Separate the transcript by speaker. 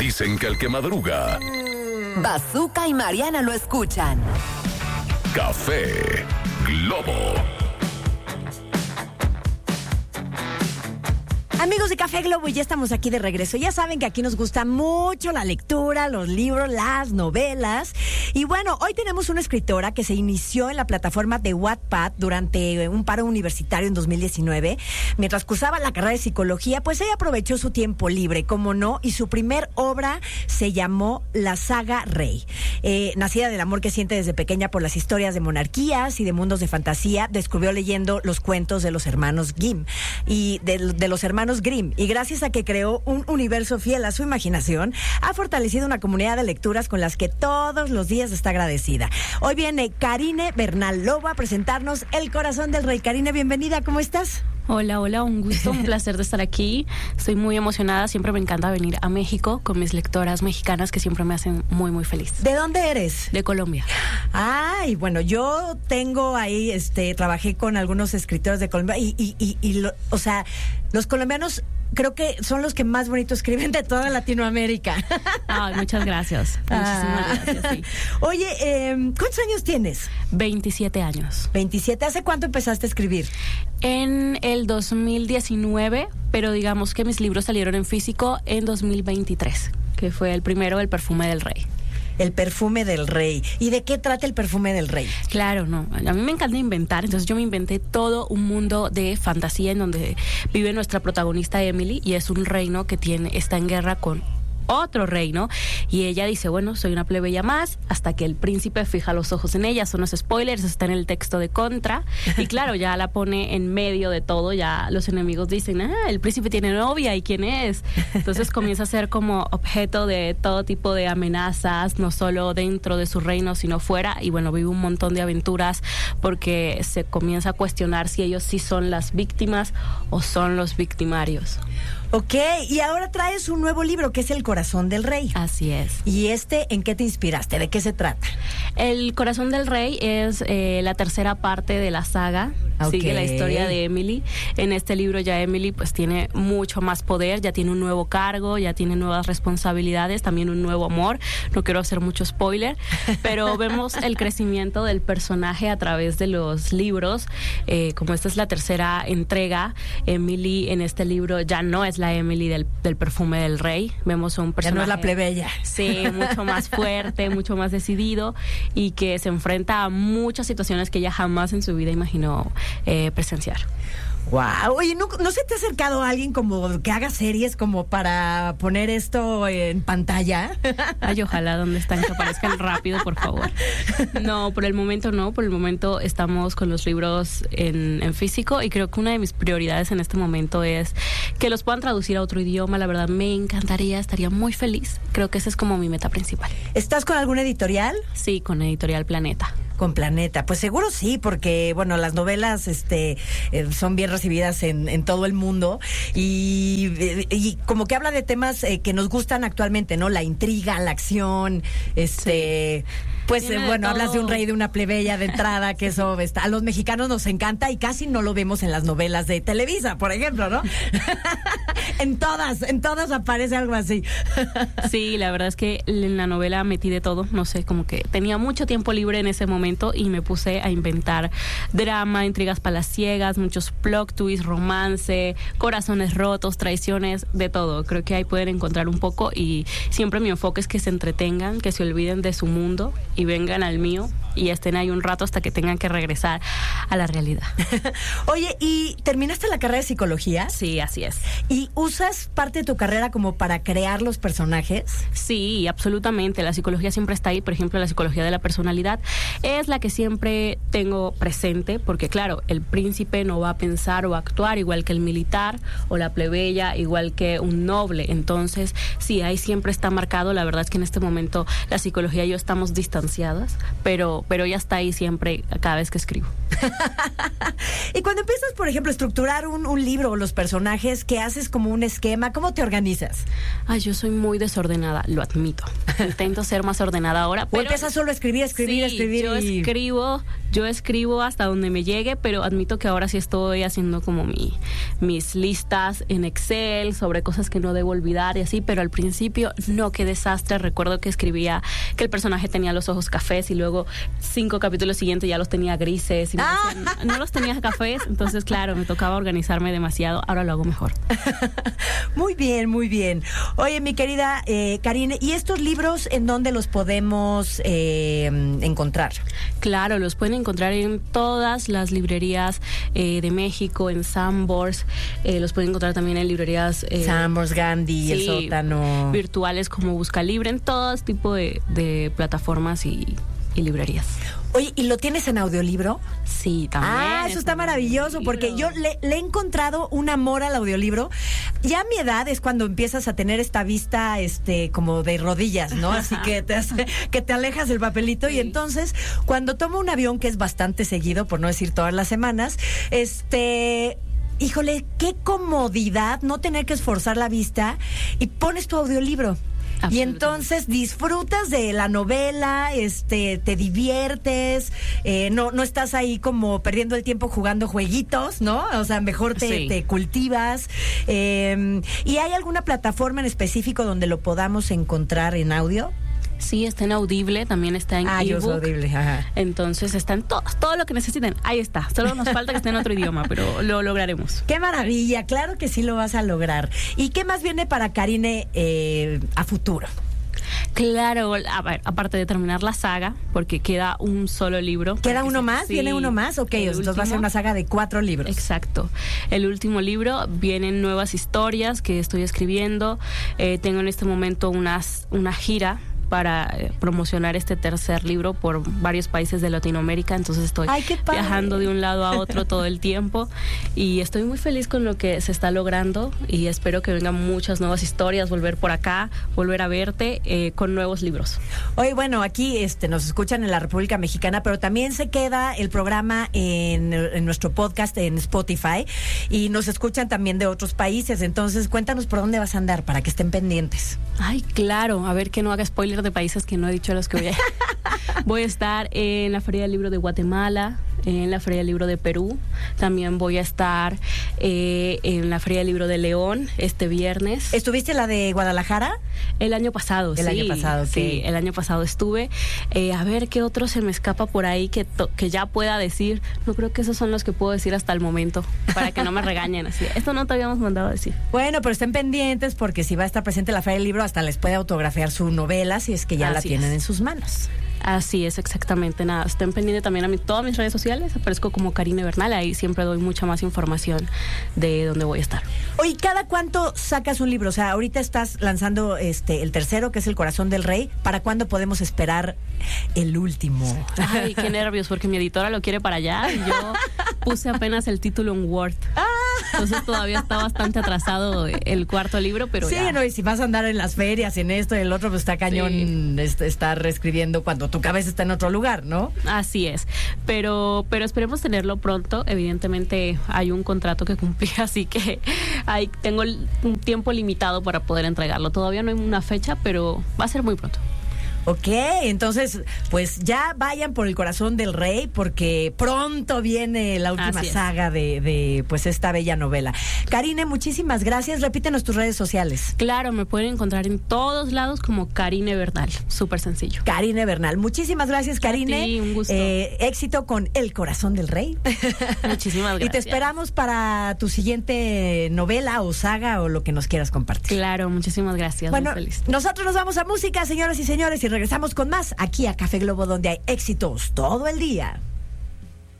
Speaker 1: Dicen que el que madruga...
Speaker 2: Bazooka y Mariana lo escuchan.
Speaker 1: Café Globo.
Speaker 3: Amigos de Café Globo, ya estamos aquí de regreso. Ya saben que aquí nos gusta mucho la lectura, los libros, las novelas. Y bueno, hoy tenemos una escritora que se inició en la plataforma de Wattpad durante un paro universitario en 2019. Mientras cursaba la carrera de psicología, pues ella aprovechó su tiempo libre, como no, y su primer obra se llamó La Saga Rey. Nacida del amor que siente desde pequeña por las historias de monarquías y de mundos de fantasía, descubrió leyendo los cuentos de los hermanos Grimm y de los hermanos Grimm, y gracias a que creó un universo fiel a su imaginación, ha fortalecido una comunidad de lecturas con las que todos los días está agradecida. Hoy viene Karine Bernal Lobo a presentarnos El Corazón del Rey. Karine, bienvenida, ¿cómo estás?
Speaker 4: Hola, un gusto, un placer de estar aquí. Estoy muy emocionada, siempre me encanta venir a México con mis lectoras mexicanas que siempre me hacen muy, muy feliz.
Speaker 3: ¿De dónde eres?
Speaker 4: De Colombia.
Speaker 3: Ay, bueno, yo tengo ahí, trabajé con algunos escritores de Colombia o sea, los colombianos creo que son los que más bonito escriben de toda Latinoamérica.
Speaker 4: Ay, muchas gracias. Muchísimas gracias, sí.
Speaker 3: Oye, ¿cuántos años tienes?
Speaker 4: 27 años.
Speaker 3: 27. ¿Hace cuánto empezaste a escribir?
Speaker 4: En el 2019, pero digamos que mis libros salieron en físico en 2023, que fue el primero, El Perfume del Rey.
Speaker 3: El Perfume del Rey. ¿Y de qué trata El Perfume del Rey?
Speaker 4: Claro, no. A mí me encanta inventar, entonces yo me inventé todo un mundo de fantasía en donde vive nuestra protagonista Emily, y es un reino que está en guerra con otro reino, y ella dice, bueno, soy una plebeya más, hasta que el príncipe fija los ojos en ella. Son los spoilers, está en el texto de Contra, y claro, ya la pone en medio de todo. Ya los enemigos dicen, el príncipe tiene novia, ¿y quién es? Entonces comienza a ser como objeto de todo tipo de amenazas, no solo dentro de su reino, sino fuera, y bueno, vive un montón de aventuras porque se comienza a cuestionar si ellos sí son las víctimas o son los victimarios.
Speaker 3: Ok, y ahora traes un nuevo libro que es El Corazón del Rey.
Speaker 4: Así es.
Speaker 3: ¿Y en qué te inspiraste? ¿De qué se trata?
Speaker 4: El Corazón del Rey es la tercera parte de la saga. Okay. Sigue la historia de Emily. En este libro ya Emily pues tiene mucho más poder, ya tiene un nuevo cargo, ya tiene nuevas responsabilidades, también un nuevo amor. No quiero hacer mucho spoiler, pero vemos el crecimiento del personaje a través de los libros. Como esta es la tercera entrega, Emily en este libro ya no es la Emily del Perfume del Rey. Vemos a un personaje...
Speaker 3: Ya no es la plebeya.
Speaker 4: Sí, mucho más fuerte, mucho más decidido, y que se enfrenta a muchas situaciones que ella jamás en su vida imaginó presenciar.
Speaker 3: Wow. Oye, ¿no se te ha acercado alguien como que haga series como para poner esto en pantalla?
Speaker 4: Ay, ojalá, ¿dónde están? Que aparezcan rápido, por favor. No, por el momento no. Por el momento estamos con los libros en físico, y creo que una de mis prioridades en este momento es que los puedan traducir a otro idioma. La verdad, me encantaría, estaría muy feliz. Creo que esa es como mi meta principal.
Speaker 3: ¿Estás con alguna editorial?
Speaker 4: Sí, con Editorial Planeta.
Speaker 3: Con Planeta, pues seguro sí, porque bueno, las novelas son bien recibidas en todo el mundo, y como que habla de temas que nos gustan actualmente, ¿no? La intriga, la acción,
Speaker 4: sí.
Speaker 3: Pues bueno, hablas de un rey, de una plebeya de entrada, que eso a los mexicanos nos encanta y casi no lo vemos en las novelas de Televisa, por ejemplo, ¿no? En todas aparece algo así.
Speaker 4: Sí, la verdad es que en la novela metí de todo, no sé, como que tenía mucho tiempo libre en ese momento y me puse a inventar drama, intrigas palaciegas, muchos plot twists, romance, corazones rotos, traiciones, de todo. Creo que ahí pueden encontrar un poco, y siempre mi enfoque es que se entretengan, que se olviden de su mundo y vengan al mío y estén ahí un rato hasta que tengan que regresar a la realidad.
Speaker 3: Oye, ¿y terminaste la carrera de psicología?
Speaker 4: Sí, así es.
Speaker 3: ¿Y usas parte de tu carrera como para crear los personajes?
Speaker 4: Sí, absolutamente. La psicología siempre está ahí. Por ejemplo, la psicología de la personalidad es la que siempre tengo presente, porque claro, el príncipe no va a pensar o actuar igual que el militar, o la plebeya igual que un noble. Entonces, sí, ahí siempre está marcado. La verdad es que en este momento la psicología y yo estamos distanciadas, pero ya está ahí siempre cada vez que escribo.
Speaker 3: Y cuando empiezas, por ejemplo, a estructurar un libro o los personajes, ¿qué haces como un esquema? ¿Cómo te organizas?
Speaker 4: Ay, yo soy muy desordenada, lo admito. Intento ser más ordenada ahora.
Speaker 3: ¿O empiezas solo a escribir?
Speaker 4: Yo escribo hasta donde me llegue, pero admito que ahora sí estoy haciendo como mis listas en Excel sobre cosas que no debo olvidar y así, pero al principio, no, qué desastre. Recuerdo que escribía que el personaje tenía los ojos cafés y luego 5 capítulos siguientes ya los tenía grises y me decían, no los tenía cafés, entonces claro, me tocaba organizarme demasiado. Ahora lo hago mejor.
Speaker 3: Muy bien, muy bien. Oye, mi querida Karine, ¿y estos libros en dónde los podemos encontrar?
Speaker 4: Claro, los pueden encontrar en todas las librerías de México, en Sanborns, los pueden encontrar también en librerías
Speaker 3: Sanborns, Gandhi,
Speaker 4: sí,
Speaker 3: El Sótano,
Speaker 4: virtuales como Busca Libre, en todo tipo de plataformas y librerías.
Speaker 3: Oye, ¿y lo tienes en audiolibro?
Speaker 4: Sí, también.
Speaker 3: Eso está maravilloso, porque yo le he encontrado un amor al audiolibro. Ya a mi edad es cuando empiezas a tener esta vista como de rodillas, ¿no? Así que te alejas del papelito. Sí. Y entonces, cuando tomo un avión, que es bastante seguido, por no decir todas las semanas, híjole, qué comodidad no tener que esforzar la vista y pones tu audiolibro. Y entonces disfrutas de la novela, te diviertes, no estás ahí como perdiendo el tiempo jugando jueguitos, ¿no? O sea, mejor te cultivas. ¿Y hay alguna plataforma en específico donde lo podamos encontrar en audio?
Speaker 4: Sí, está en Audible, también está en
Speaker 3: yo uso Audible, ajá.
Speaker 4: Entonces están todo lo que necesiten, ahí está. Solo nos falta que esté en otro idioma, pero lo lograremos.
Speaker 3: ¡Qué maravilla! Claro que sí lo vas a lograr. ¿Y qué más viene para Karine a futuro?
Speaker 4: Claro, a ver, aparte de terminar la saga, porque queda un solo libro.
Speaker 3: ¿Queda uno más?
Speaker 4: Sí,
Speaker 3: ¿Viene uno más? Ok, entonces va a ser una saga de 4 libros.
Speaker 4: Exacto. El último libro, vienen nuevas historias que estoy escribiendo. Tengo en este momento una gira para promocionar este tercer libro por varios países de Latinoamérica, entonces estoy viajando de un lado a otro todo el tiempo y estoy muy feliz con lo que se está logrando y espero que vengan muchas nuevas historias, volver por acá, volver a verte con nuevos libros.
Speaker 3: Hoy, bueno, aquí nos escuchan en la República Mexicana, pero también se queda el programa en nuestro podcast en Spotify y nos escuchan también de otros países, entonces cuéntanos por dónde vas a andar para que estén pendientes.
Speaker 4: Ay, claro, a ver que no haga spoiler de países que no he dicho a los que voy a ir. Voy a estar en la Feria del Libro de Guatemala, en la Feria del Libro de Perú, también voy a estar en la Feria del Libro de León este viernes.
Speaker 3: ¿Estuviste en la de Guadalajara?
Speaker 4: El año pasado,
Speaker 3: el año pasado,
Speaker 4: sí, el año pasado estuve. A ver qué otro se me escapa por ahí que ya pueda decir. No creo que esos son los que puedo decir hasta el momento, para que no me regañen así. Esto no te habíamos mandado a decir.
Speaker 3: Bueno, pero estén pendientes porque si va a estar presente en la Feria del Libro, hasta les puede autografiar su novela si es que ya la tienen en sus manos.
Speaker 4: Así es, exactamente. Nada, estén pendientes también a todas mis redes sociales. Aparezco como Karine Bernal. Ahí siempre doy mucha más información de dónde voy a estar.
Speaker 3: Oye, ¿cada cuánto sacas un libro? O sea, ahorita estás lanzando el tercero, que es El Corazón del Rey. ¿Para cuándo podemos esperar el último?
Speaker 4: Ay, qué nervios, porque mi editora lo quiere para allá y yo puse apenas el título en Word. Entonces todavía está bastante atrasado el cuarto libro, pero
Speaker 3: sí,
Speaker 4: ya.
Speaker 3: No, y si vas a andar en las ferias, en esto y el otro, pues está cañón estar reescribiendo cuando tu cabeza está en otro lugar, ¿no?
Speaker 4: Así es, pero esperemos tenerlo pronto. Evidentemente hay un contrato que cumplir, así que tengo un tiempo limitado para poder entregarlo. Todavía no hay una fecha, pero va a ser muy pronto.
Speaker 3: Ok, entonces, pues ya vayan por El Corazón del Rey, porque pronto viene la última saga de pues esta bella novela. Karine, muchísimas gracias. Repítenos tus redes sociales.
Speaker 4: Claro, me pueden encontrar en todos lados como Karine Bernal. Súper sencillo.
Speaker 3: Karine Bernal. Muchísimas gracias, Karine.
Speaker 4: Sí, un gusto.
Speaker 3: Éxito con El Corazón del Rey.
Speaker 4: Muchísimas gracias.
Speaker 3: Y te esperamos para tu siguiente novela o saga o lo que nos quieras compartir.
Speaker 4: Claro, muchísimas gracias.
Speaker 3: Bueno,
Speaker 4: muy feliz.
Speaker 3: Nosotros nos vamos a música, señoras y señores, y regresamos con más aquí a Café Globo, donde hay éxitos todo el día.